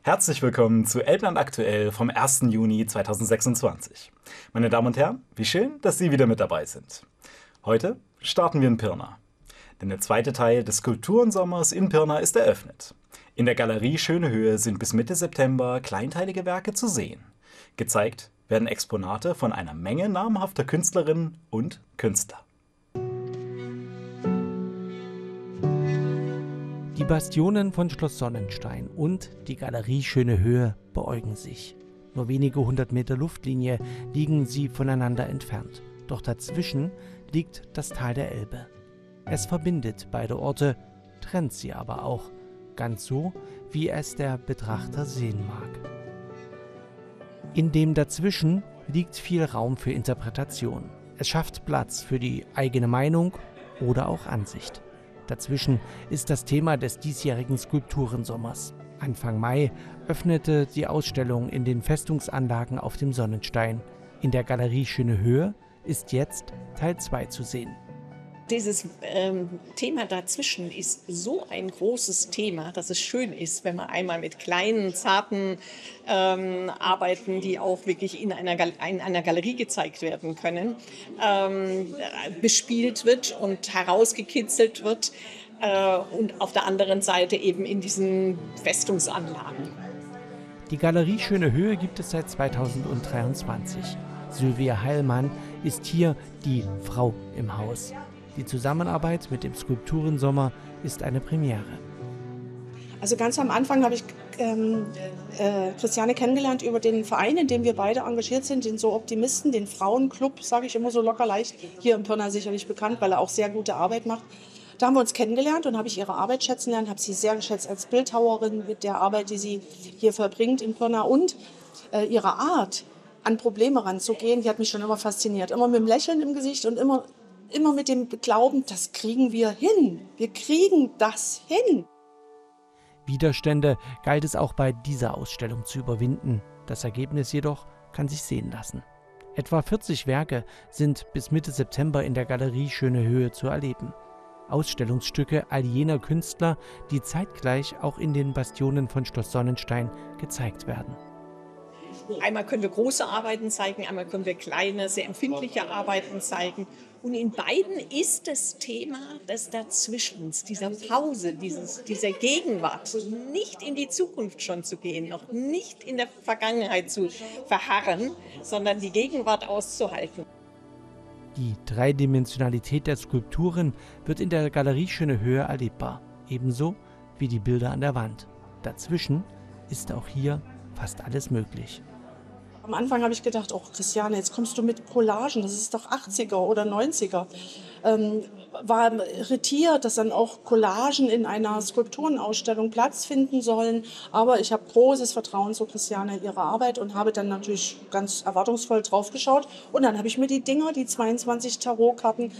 Herzlich willkommen zu Elbland aktuell vom 1. Juni 2026. Meine Damen und Herren, wie schön, dass Sie wieder mit dabei sind. Heute starten wir in Pirna. Denn der zweite Teil des Kulturensommers in Pirna ist eröffnet. In der Galerie Schöne Höhe sind bis Mitte September kleinteilige Werke zu sehen. Gezeigt werden Exponate von einer Menge namhafter Künstlerinnen und Künstler. Die Bastionen von Schloss Sonnenstein und die Galerie Schöne Höhe beäugen sich. Nur wenige 100 Meter Luftlinie liegen sie voneinander entfernt. Doch dazwischen liegt das Tal der Elbe. Es verbindet beide Orte, trennt sie aber auch. Ganz so, wie es der Betrachter sehen mag. In dem Dazwischen liegt viel Raum für Interpretation. Es schafft Platz für die eigene Meinung oder auch Ansicht. Dazwischen ist das Thema des diesjährigen Skulpturensommers. Anfang Mai öffnete die Ausstellung in den Festungsanlagen auf dem Sonnenstein. In der Galerie Schöne Höhe ist jetzt Teil 2 zu sehen. Dieses Thema dazwischen ist so ein großes Thema, dass es schön ist, wenn man einmal mit kleinen, zarten Arbeiten, die auch wirklich in einer Galerie gezeigt werden können, bespielt wird und herausgekitzelt wird und auf der anderen Seite eben in diesen Festungsanlagen. Die Galerie Schöne Höhe gibt es seit 2023. Sylvia Heilmann ist hier die Frau im Haus. Die Zusammenarbeit mit dem Skulpturensommer ist eine Premiere. Also ganz am Anfang habe ich Christiane kennengelernt über den Verein, in dem wir beide engagiert sind, den So Optimisten, den Frauenclub, sage ich immer so locker leicht, hier in Pirna sicherlich bekannt, weil er auch sehr gute Arbeit macht. Da haben wir uns kennengelernt und habe ich ihre Arbeit schätzen lernen, habe sie sehr geschätzt als Bildhauerin mit der Arbeit, die sie hier verbringt in Pirna und ihre Art, an Probleme ranzugehen, die hat mich schon immer fasziniert. Immer mit dem Lächeln im Gesicht und immer mit dem Glauben, das kriegen wir hin. Wir kriegen das hin. Widerstände galt es auch bei dieser Ausstellung zu überwinden. Das Ergebnis jedoch kann sich sehen lassen. Etwa 40 Werke sind bis Mitte September in der Galerie Schöne Höhe zu erleben. Ausstellungsstücke all jener Künstler, die zeitgleich auch in den Bastionen von Schloss Sonnenstein gezeigt werden. Einmal können wir große Arbeiten zeigen, einmal können wir kleine, sehr empfindliche Arbeiten zeigen. Und in beiden ist das Thema des Dazwischens, dieser Pause, dieser Gegenwart, nicht in die Zukunft schon zu gehen, noch nicht in der Vergangenheit zu verharren, sondern die Gegenwart auszuhalten. Die Dreidimensionalität der Skulpturen wird in der Galerie Schöne Höhe erlebbar, ebenso wie die Bilder an der Wand. Dazwischen ist auch hier fast alles möglich. Am Anfang habe ich gedacht, oh Christiane, jetzt kommst du mit Collagen, das ist doch 80er oder 90er. War irritiert, dass dann auch Collagen in einer Skulpturenausstellung Platz finden sollen. Aber ich habe großes Vertrauen zu Christiane, ihrer Arbeit und habe dann natürlich ganz erwartungsvoll drauf geschaut. Und dann habe ich mir die 22 Tarotkarten